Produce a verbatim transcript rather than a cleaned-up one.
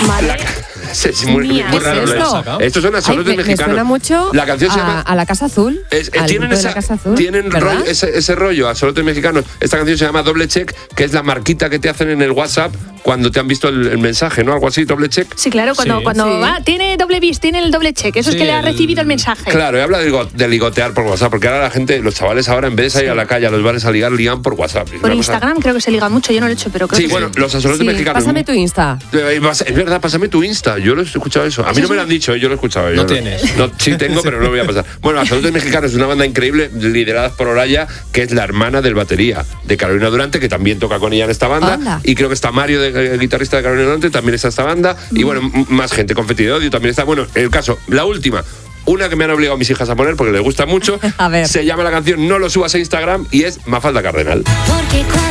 Madre La, es muy, mía, muy ¿qué raro. es esto? Estos son axolotes Ay, me, mexicanos. Me suena mucho la canción a, se llama a la Casa Azul. Es, eh, al tienen grupo de esa, la Casa Azul, tienen ¿verdad? rollo, ese, ese rollo, axolotes mexicanos. Esta canción se llama Doble Check, que es la marquita que te hacen en el WhatsApp cuando te han visto el, el mensaje, ¿no? Algo así, doble check. Sí, claro, cuando, Sí. cuando Sí. va, tiene doble bis, tiene el doble check. Eso Sí, es que le ha el- recibido el mensaje. Claro, y habla de, ligo- de ligotear por WhatsApp, porque ahora la gente, los chavales ahora en vez de salir a la calle a los bares a ligar, ligan por WhatsApp. Es Por una cosa- Instagram creo que se liga mucho, yo no lo he hecho, pero creo Sí, que bueno, sí. los axolotes Sí, mexicanos. pásame tu Insta. Eh, vas- Es verdad, pásame tu Insta. Yo lo he escuchado eso. A mí no me lo han dicho, yo lo he escuchado. yo No tienes. No, sí tengo, pero no lo voy a pasar. Bueno, Axolotes Mexicanos es una banda increíble liderada por Oraya, que es la hermana del batería de Carolina Durante, que también toca con ella en esta banda. Anda. Y creo que está Mario, de, el guitarrista de Carolina Durante, también está esta banda. Y bueno, m- más gente. Confeti de Odio también está. Bueno, el caso, la última. Una que me han obligado mis hijas a poner porque les gusta mucho. A ver. Se llama la canción No lo subas a Instagram y es Mafalda Cardenal. Porque cuando